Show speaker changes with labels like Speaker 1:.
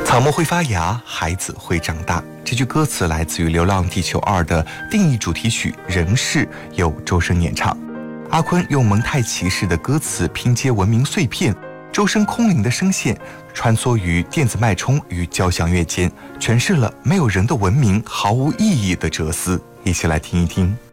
Speaker 1: 草木会发芽，孩子会长大。这句歌词来自于《流浪地球2》的定义主题曲《人世》，由周深演唱。阿坤用蒙太奇式的歌词拼接文明碎片，周深空灵的声线穿梭于电子脉冲与交响乐间，诠释了没有人的文明毫无意义的哲思。一起来听一听。